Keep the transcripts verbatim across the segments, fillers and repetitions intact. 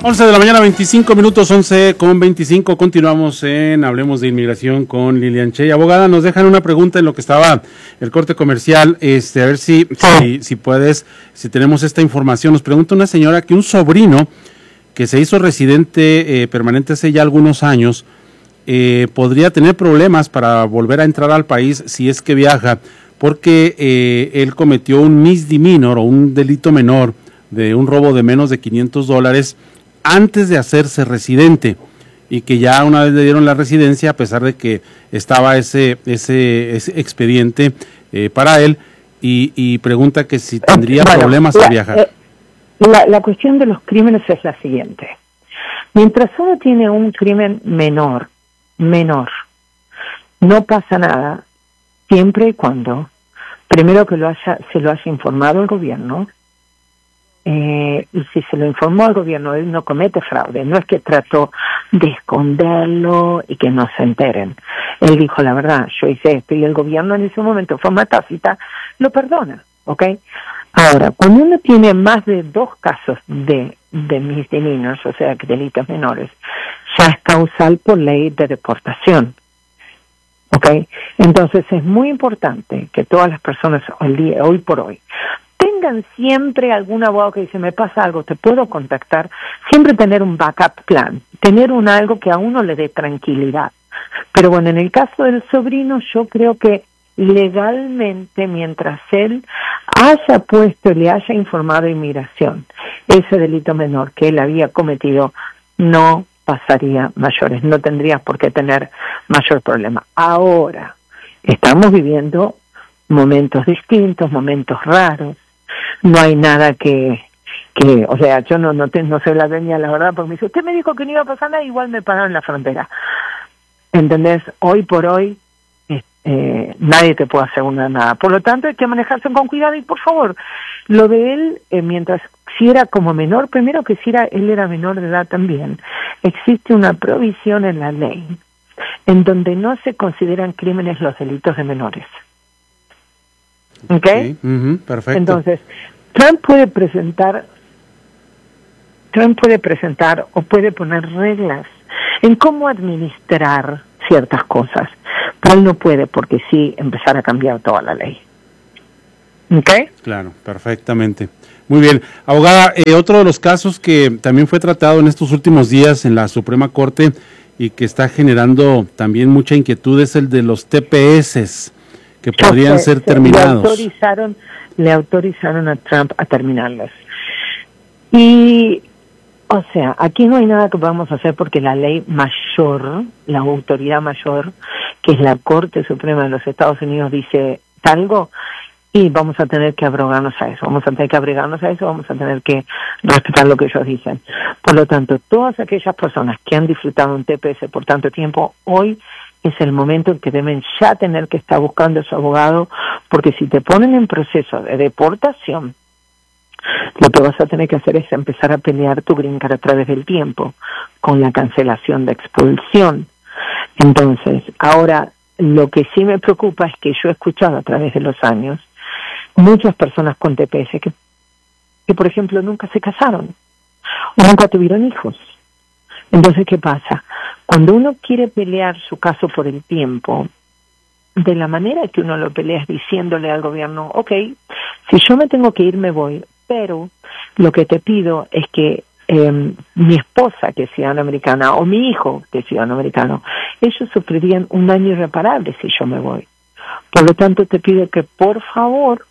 once de la mañana, veinticinco minutos, once con veinticinco. Continuamos en Hablemos de Inmigración con Lilian Chey. Abogada, nos dejan una pregunta en lo que estaba el corte comercial. Este, a ver si, si, si puedes, si tenemos esta información. Nos pregunta una señora que un sobrino que se hizo residente eh, permanente hace ya algunos años, eh, podría tener problemas para volver a entrar al país si es que viaja, porque eh, él cometió un misdemeanor o un delito menor de un robo de menos de quinientos dólares antes de hacerse residente, y que ya una vez le dieron la residencia, a pesar de que estaba ese ese, ese expediente eh, para él, y, y pregunta que si tendría bueno, problemas la, al viajar. Eh, la, la cuestión de los crímenes es la siguiente. Mientras uno tiene un crimen menor, menor, no pasa nada, siempre y cuando, primero que lo haya, se lo haya informado el gobierno. Eh, y si se lo informó al gobierno, él no comete fraude, no es que trató de esconderlo y que no se enteren. Él dijo la verdad, yo hice esto, y el gobierno en ese momento, forma tácita, lo perdona, ¿ok? Ahora, cuando uno tiene más de dos casos de, de misdemeanors, o sea, delitos menores, ya es causal por ley de deportación, ¿ok? Entonces es muy importante que todas las personas hoy, día, hoy por hoy tengan siempre algún abogado que dice, me pasa algo, te puedo contactar, siempre tener un backup plan, tener un algo que a uno le dé tranquilidad. Pero bueno, en el caso del sobrino, yo creo que legalmente, mientras él haya puesto y le haya informado a inmigración ese delito menor que él había cometido, no pasaría mayores, no tendría por qué tener mayor problema. Ahora, estamos viviendo momentos distintos, momentos raros. No hay nada que, que o sea, yo no no, te, no soy la dueña, la verdad, porque me dice, usted me dijo que no iba a pasar nada, igual me pararon en la frontera. ¿Entendés? Hoy por hoy, eh, nadie te puede asegurar nada. Por lo tanto, hay que manejarse con cuidado y, por favor, lo de él, eh, mientras, si era como menor, primero que si era, él era menor de edad también, existe una provisión en la ley en donde no se consideran crímenes los delitos de menores. ¿Ok? Okay. Uh-huh. Perfecto. Entonces, Trump puede presentar, Trump puede presentar o puede poner reglas en cómo administrar ciertas cosas, pero él no puede, porque sí, empezar a cambiar toda la ley. ¿Ok? Claro, perfectamente. Muy bien. Abogada, eh, otro de los casos que también fue tratado en estos últimos días en la Suprema Corte y que está generando también mucha inquietud es el de los T P S que podrían se, ser se, terminados. Le autorizaron, le autorizaron a Trump a terminarlos. Y, o sea, aquí no hay nada que podamos hacer porque la ley mayor, la autoridad mayor, que es la Corte Suprema de los Estados Unidos, dice algo, y vamos a tener que abrogarnos a eso, vamos a tener que abrigarnos a eso, vamos a tener que respetar lo que ellos dicen. Por lo tanto, todas aquellas personas que han disfrutado un T P S por tanto tiempo, hoy es el momento en que deben ya tener que estar buscando a su abogado, porque si te ponen en proceso de deportación, lo que vas a tener que hacer es empezar a pelear tu green card a través del tiempo, con la cancelación de expulsión. Entonces, ahora, lo que sí me preocupa es que yo he escuchado a través de los años muchas personas con T P S que, que, por ejemplo, nunca se casaron o nunca tuvieron hijos. Entonces, ¿qué pasa? Cuando uno quiere pelear su caso por el tiempo, de la manera que uno lo pelea es diciéndole al gobierno, ok, si yo me tengo que ir, me voy, pero lo que te pido es que eh, mi esposa, que es ciudadana americana, o mi hijo, que es ciudadano americano, ellos sufrirían un daño irreparable si yo me voy. Por lo tanto, te pido que, por favor,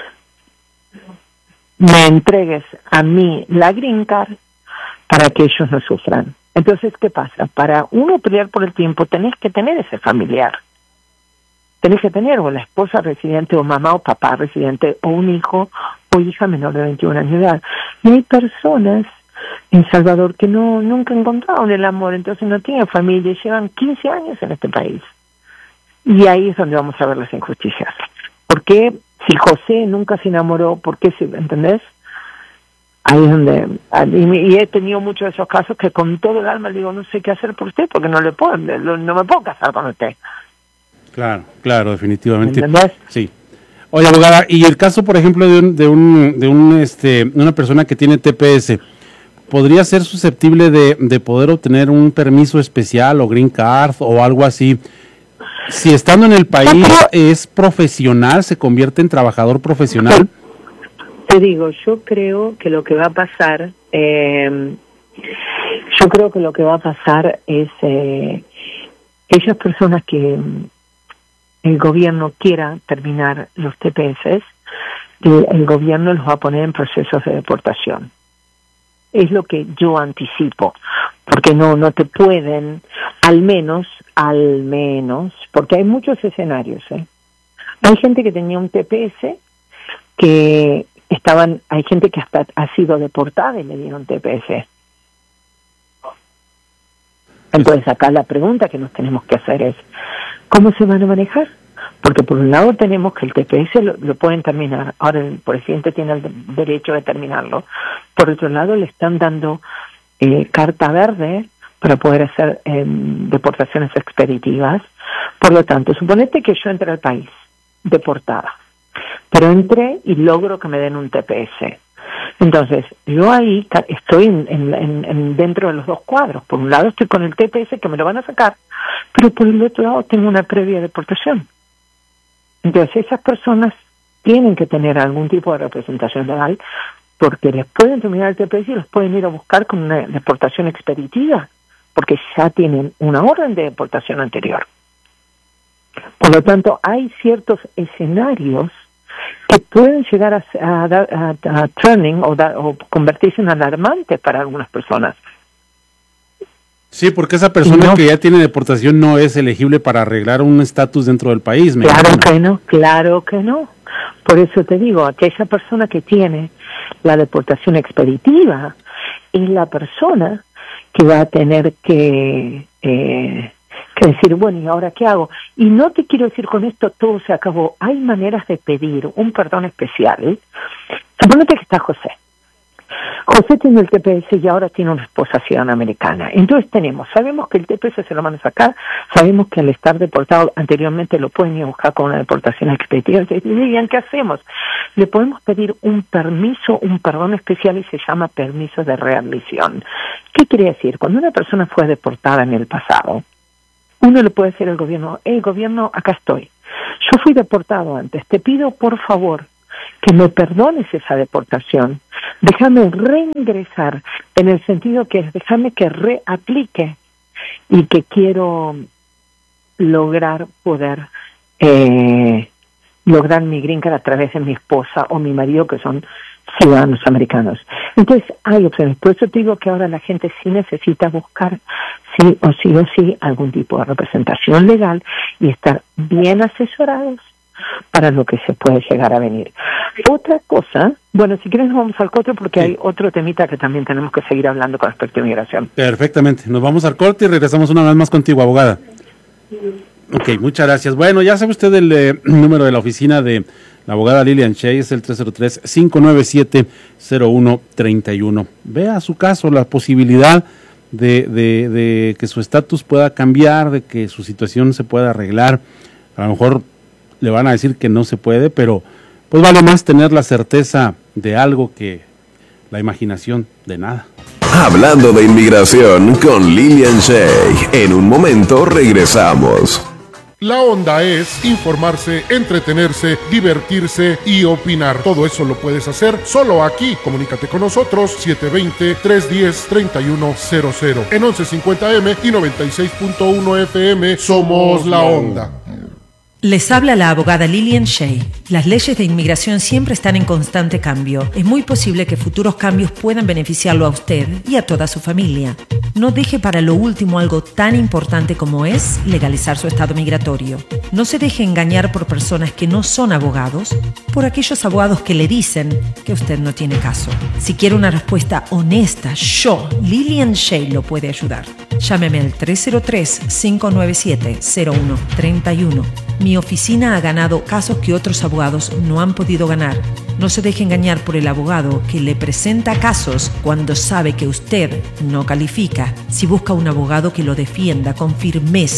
me entregues a mí la green card para que ellos no sufran. Entonces, ¿qué pasa? Para uno pelear por el tiempo, tenés que tener ese familiar. Tenés que tener o la esposa residente, o mamá o papá residente, o un hijo o hija menor de veintiún años de edad. Y hay personas en Salvador que no nunca encontraron el amor, entonces no tienen familia y llevan quince años en este país. Y ahí es donde vamos a ver las injusticias. ¿Por qué si José nunca se enamoró? ¿Por qué se, ¿entendés? Ahí es donde, y he tenido muchos de esos casos que con todo el alma le digo, no sé qué hacer por usted, porque no le puedo, no me puedo casar con usted. Claro, claro, definitivamente. ¿Entendés? Sí. Oye, abogada, y el caso, por ejemplo, de un, de un, de un, este, una persona que tiene T P S, podría ser susceptible de, de poder obtener un permiso especial o green card o algo así. Si estando en el país es profesional, se convierte en trabajador profesional. Te digo, yo creo que lo que va a pasar, eh, yo creo que lo que va a pasar es eh, aquellas personas que el gobierno quiera terminar los T P S, el, el gobierno los va a poner en procesos de deportación. Es lo que yo anticipo, porque no no te pueden, al menos, al menos, porque hay muchos escenarios, ¿eh? Hay gente que tenía un T P S que estaban, hay gente que hasta ha sido deportada y le dieron T P S. Entonces acá la pregunta que nos tenemos que hacer es, ¿cómo se van a manejar? Porque por un lado tenemos que el T P S lo, lo pueden terminar, ahora el presidente tiene el de, derecho de terminarlo, por otro lado le están dando eh, carta verde para poder hacer eh, deportaciones expeditivas. Por lo tanto, suponete que yo entre al país deportada, pero entré y logro que me den un T P S. Entonces, yo ahí estoy en, en, en dentro de los dos cuadros. Por un lado estoy con el T P S que me lo van a sacar, pero por el otro lado tengo una previa deportación. Entonces, esas personas tienen que tener algún tipo de representación legal porque les pueden terminar el T P S y los pueden ir a buscar con una deportación expeditiva porque ya tienen una orden de deportación anterior. Por lo tanto, hay ciertos escenarios que pueden llegar a, a, a, a turning o, da, o convertirse en alarmantes para algunas personas. Sí, porque esa persona no, que ya tiene deportación no es elegible para arreglar un estatus dentro del país. Claro imagino. que no, claro que no. Por eso te digo, aquella persona que tiene la deportación expeditiva es la persona que va a tener que... Eh, que decir, bueno, ¿y ahora qué hago? Y no te quiero decir con esto todo se acabó. Hay maneras de pedir un perdón especial. Suponete que está José. José tiene el T P S y ahora tiene una esposa ciudadana americana. Entonces tenemos, sabemos que el T P S se lo van a sacar, sabemos que al estar deportado anteriormente lo pueden ir a buscar con una deportación expeditiva. Entonces, digan, ¿qué hacemos? Le podemos pedir un permiso, un perdón especial y se llama permiso de readmisión. ¿Qué quiere decir? Cuando una persona fue deportada en el pasado, uno le puede decir al gobierno, el gobierno, acá estoy. Yo fui deportado antes, te pido por favor que me perdones esa deportación. Déjame reingresar, en el sentido que es déjame que reaplique y que quiero lograr poder eh, lograr mi green card a través de mi esposa o mi marido que son ciudadanos americanos. Entonces hay opciones. Por eso te digo que ahora la gente sí necesita buscar sí o sí o sí algún tipo de representación legal y estar bien asesorados para lo que se puede llegar a venir. Otra cosa, bueno, si quieres nos vamos al corte porque sí. Hay otro temita que también tenemos que seguir hablando con respecto a inmigración. Perfectamente, nos vamos al corte y regresamos una vez más contigo, abogada. Ok, muchas gracias. Bueno, ya sabe usted el eh, número de la oficina de la abogada Lilian Shea, es el tres cero tres, cinco nueve siete, cero uno tres uno. Vea su caso, la posibilidad de, de, de que su estatus pueda cambiar, de que su situación se pueda arreglar. A lo mejor le van a decir que no se puede, pero pues vale más tener la certeza de algo que la imaginación de nada. Hablando de inmigración con Lilian Shea. En un momento regresamos. La onda es informarse, entretenerse, divertirse y opinar. Todo eso lo puedes hacer solo aquí. Comunícate con nosotros siete dos cero, tres uno cero, tres uno cero cero en once cincuenta eme y noventa y seis punto uno efe eme. Somos la onda. Les habla la abogada Lilian Shea. Las leyes de inmigración siempre están en constante cambio. Es muy posible que futuros cambios puedan beneficiarlo a usted y a toda su familia. No deje para lo último algo tan importante como es legalizar su estado migratorio. No se deje engañar por personas que no son abogados, por aquellos abogados que le dicen que usted no tiene caso. Si quiere una respuesta honesta, yo, Lilian Shea, lo puede ayudar. Llámeme al tres cero tres, cinco nueve siete, cero uno tres uno. Mi oficina ha ganado casos que otros abogados no han podido ganar. No se deje engañar por el abogado que le presenta casos cuando sabe que usted no califica. Si busca un abogado que lo defienda con firmeza,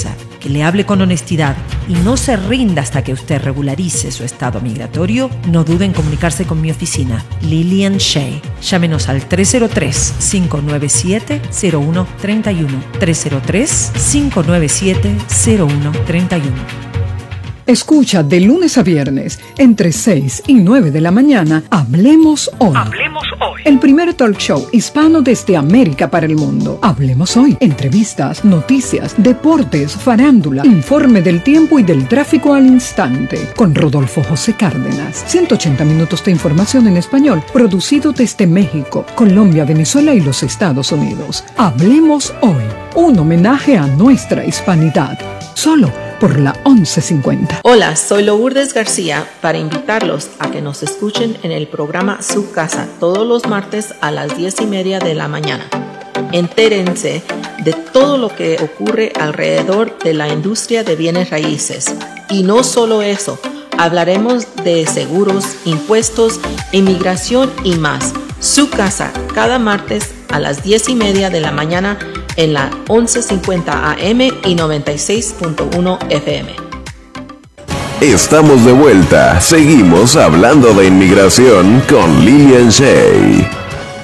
que le hable con honestidad y no se rinda hasta que usted regularice su estado migratorio, no dude en comunicarse con mi oficina, Lilian Shea. Llámenos al tres cero tres, cinco nueve siete, cero uno tres uno, tres cero tres, cinco nueve siete, cero uno tres uno. Escucha de lunes a viernes, entre seis y nueve de la mañana, Hablemos Hoy. Hablemos Hoy. El primer talk show hispano desde América para el mundo. Hablemos Hoy. Entrevistas, noticias, deportes, farándula, informe del tiempo y del tráfico al instante. Con Rodolfo José Cárdenas. ciento ochenta minutos de información en español, producido desde México, Colombia, Venezuela y los Estados Unidos. Hablemos Hoy. Un homenaje a nuestra hispanidad. Solo por la once cincuenta. Hola, soy Lourdes García para invitarlos a que nos escuchen en el programa Su Casa todos los martes a las diez y media de la mañana. Entérense de todo lo que ocurre alrededor de la industria de bienes raíces. Y no solo eso, hablaremos de seguros, impuestos, inmigración y más. Su Casa cada martes a las diez y media de la mañana en la once cincuenta A M y noventa y seis punto uno F M. Estamos de vuelta. Seguimos hablando de inmigración con Lilian Shea.